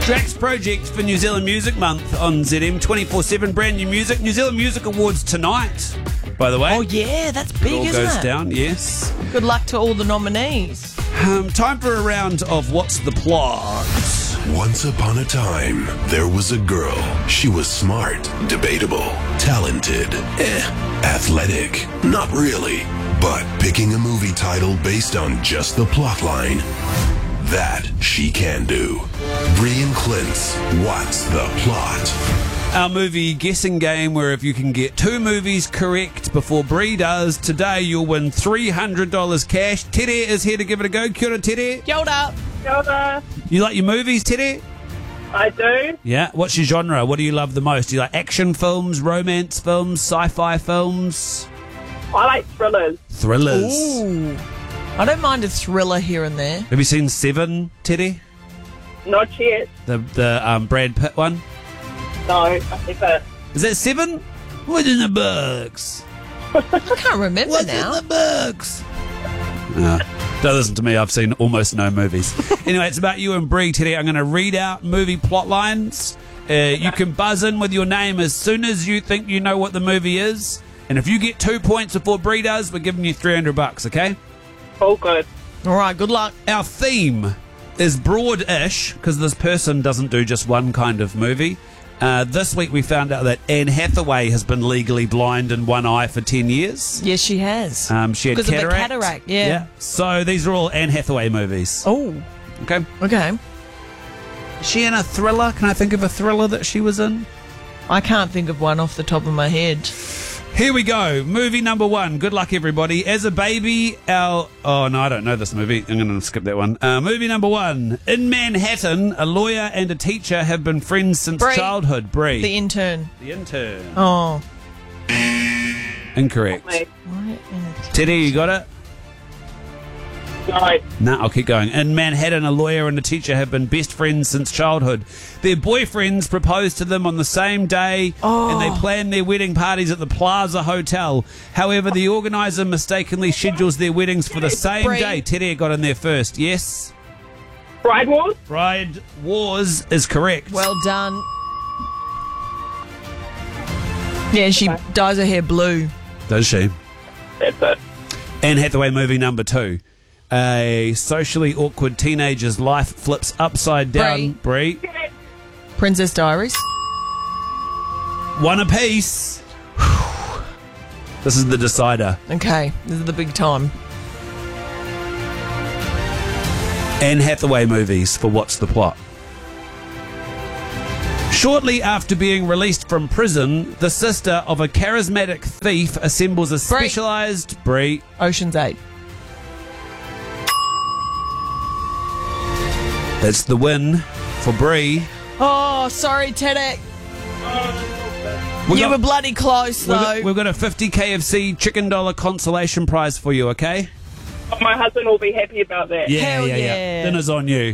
Tracks project for New Zealand Music Month on ZM 24/7. Brand new music. New Zealand Music Awards tonight, by the way. Oh, yeah, that's big, It all isn't goes it? down, yes. Good luck to all the nominees. Time for a round of What's the Plot? Once upon a time, there was a girl. She was smart, debatable, talented, athletic, not really. But picking a movie title based on just the plotline, that she can do. Bree and Clint's What's the Plot? Our movie guessing game where if you can get 2 movies correct before Bree does, today you'll win $300 cash. Tere is here to give it a go. Kia ora, Tere. Kia ora. Kia ora. You like your movies, Tere? I do. Yeah. What's your genre? What do you love the most? Do you like action films, romance films, sci-fi films? I like thrillers. Thrillers. Ooh. I don't mind a thriller here and there. Have you seen Seven, Tere? Not yet. The Brad Pitt one? No, I never. Is that Seven? What's in the books? I can't remember What's now. in the books? Don't listen to me. I've seen almost no movies. Anyway, it's about you and Bree today. I'm going to read out movie plot lines. You can buzz in with your name as soon as you think you know what the movie is. And if you get 2 points before Bree does, we're giving you $300, okay? All good. All right, good luck. Our theme is broad-ish, because this person doesn't do just one kind of movie. This week we found out that Anne Hathaway has been legally blind in one eye for 10 years. Yes, she has. She had Because of the cataract, yeah. So these are all Anne Hathaway movies. Oh, Okay. okay. Is she in a thriller? Can I think of a thriller that she was in? I can't think of one off the top of my head. Here we go. Movie number 1. Good luck, everybody. As a baby, Oh, no, I don't know this movie. I'm going to skip that one. Movie number 1. In Manhattan, a lawyer and a teacher have been friends since Bree. childhood. Bree. The Intern. The Intern. Oh. Incorrect. Me. Teddy, you got it? No. No, I'll keep going. In Manhattan, a lawyer and a teacher have been best friends since childhood. Their boyfriends proposed to them on the same day, and they planned their wedding parties at the Plaza Hotel. However, the organizer mistakenly schedules their weddings for the same Bree. day. Teddy got in there first. Yes? Bride Wars? Bride Wars is correct. Well done. Yeah, she dyes her hair blue. Does she? That's it. Anne Hathaway movie number 2. A socially awkward teenager's life flips upside down. Bree. Princess Diaries. One apiece. This is the decider. Okay, this is the big time. Anne Hathaway movies for What's the Plot? Shortly after being released from prison, the sister of a charismatic thief assembles a specialised... Bree. Ocean's 8. That's the win for Bree. Oh, sorry, Teddy. You were bloody close, though. We've got a 50 KFC chicken dollar consolation prize for you, okay? My husband will be happy about that. Hell yeah. Dinner's on you.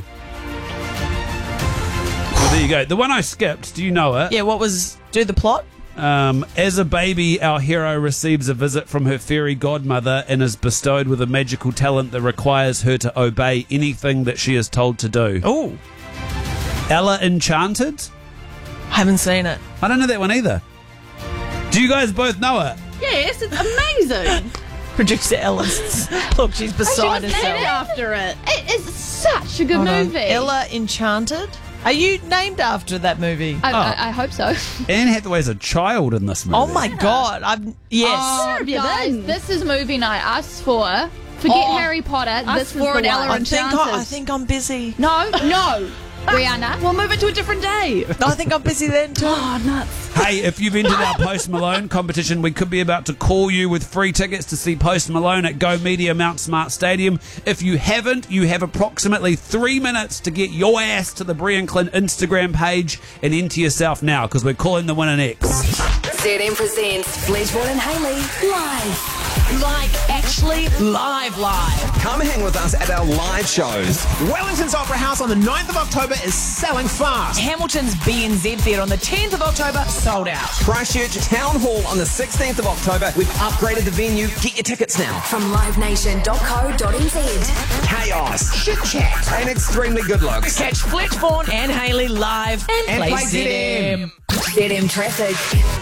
Well, there you go. The one I skipped, do you know it? Yeah, what was... Do the plot? As a baby, our hero receives a visit from her fairy godmother and is bestowed with a magical talent that requires her to obey anything that she is told to do. Oh, Ella Enchanted? haven't seen it. I don't know that one either. Do you guys both know it? Yes, it's amazing. Producer Ellis. Look, she's beside She was named herself. after it. It is such a good Hold on. movie. Ella Enchanted? Are you named after that movie? I hope so. Anne Hathaway's a child in this movie. Oh my God! Yes. Oh, have you guys, been? this is movie night. Us four. Forget Oh, Harry Potter. us This was four the and Ella one. Enchanted. I think I'm busy. No, Rihanna. We'll move it to a different day. I think I'm busy then too. Oh, nuts. Hey, if you've entered our Post Malone competition, we could be about to call you with free tickets to see Post Malone at Go Media Mount Smart Stadium. If you haven't, you have approximately 3 minutes to get your ass to the Bree and Clint Instagram page and enter yourself now, because we're calling the winner next. ZM presents Fledgmore and Hayley live. Like, actually, live. Come hang with us at our live shows. Wellington's Opera House on the 9th of October is selling fast. Hamilton's BNZ Theatre on the 10th of October, sold out. Christchurch Town Hall on the 16th of October. We've upgraded the venue. Get your tickets now. From livenation.co.nz. Chaos, chit chat, and extremely good looks. Catch Fletch Vaughan and Hayley live and play ZM. ZM Traffic.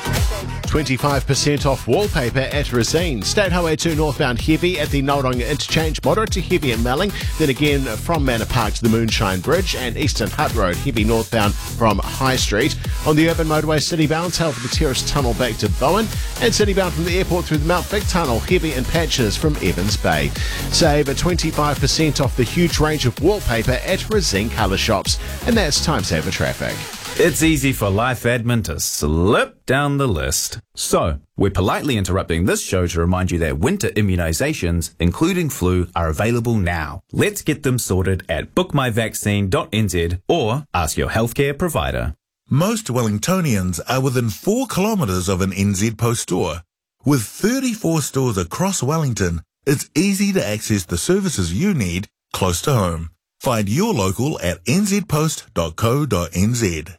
25% off wallpaper at Resene. State Highway 2 northbound heavy at the Nauranga Interchange, moderate to heavy at Melling. Then again from Manor Park to the Moonshine Bridge, and Eastern Hutt Road heavy northbound from High Street. On the urban motorway, citybound, Telford the Terrace Tunnel back to Bowen, and citybound from the airport through the Mount Vic Tunnel, heavy in patches from Evans Bay. Save 25% off the huge range of wallpaper at Resene Colour Shops. And that's Time Saver Traffic. It's easy for Life Admin to slip down the list. So, we're politely interrupting this show to remind you that winter immunisations, including flu, are available now. Let's get them sorted at bookmyvaccine.nz or ask your healthcare provider. Most Wellingtonians are within 4 kilometres of an NZ Post store. With 34 stores across Wellington, it's easy to access the services you need close to home. Find your local at nzpost.co.nz.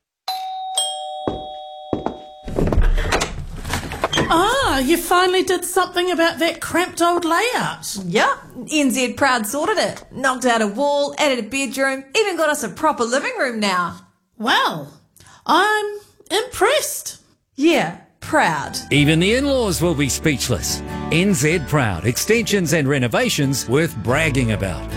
You finally did something about that cramped old layout. Yep, NZ Proud sorted it. Knocked out a wall, added a bedroom, even got us a proper living room now. Well, I'm impressed. Yeah, proud. Even the in-laws will be speechless. NZ Proud. Extensions and renovations worth bragging about.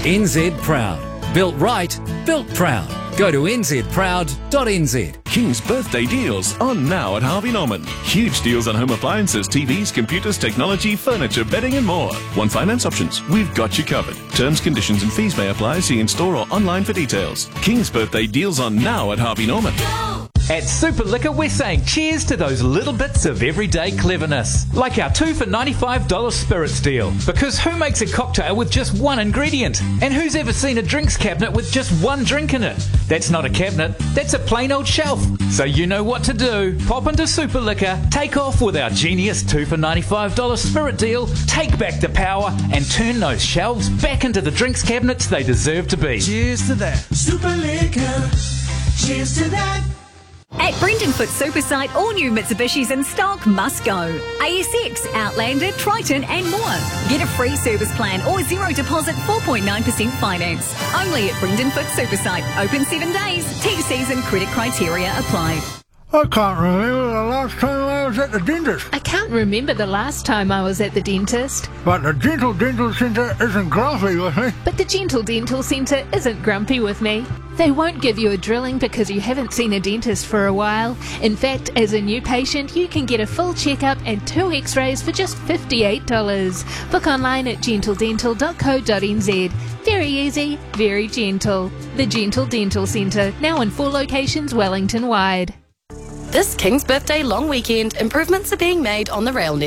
NZ Proud. Built right, built proud. Go to nzproud.nz. King's birthday deals on now at Harvey Norman. Huge deals on home appliances, TVs, computers, technology, furniture, bedding and more. One finance options. We've got you covered. Terms, conditions and fees may apply. See in store or online for details. King's birthday deals on now at Harvey Norman. At Super Liquor, we're saying cheers to those little bits of everyday cleverness. Like our 2 for $95 spirits deal. Because who makes a cocktail with just one ingredient? And who's ever seen a drinks cabinet with just one drink in it? That's not a cabinet, that's a plain old shelf. So you know what to do. Pop into Super Liquor, take off with our genius 2 for $95 spirit deal, take back the power, and turn those shelves back into the drinks cabinets they deserve to be. Cheers to that. Super Liquor. Cheers to that. At Brendanfoot Supersite, all new Mitsubishis in stock must go. ASX, Outlander, Triton and more. Get a free service plan or zero deposit 4.9% finance. Only at Brendanfoot Supersite. Open 7 days. TCs and credit criteria apply. I can't remember the last time I was at the dentist. I can't remember the last time I was at the dentist. But the Gentle Dental Centre isn't grumpy with me. But the Gentle Dental Centre isn't grumpy with me. They won't give you a drilling because you haven't seen a dentist for a while. In fact, as a new patient, you can get a full checkup and 2 x-rays for just $58. Book online at gentledental.co.nz. Very easy, very gentle. The Gentle Dental Centre, now in 4 locations Wellington-wide. This King's Birthday long weekend, improvements are being made on the rail network.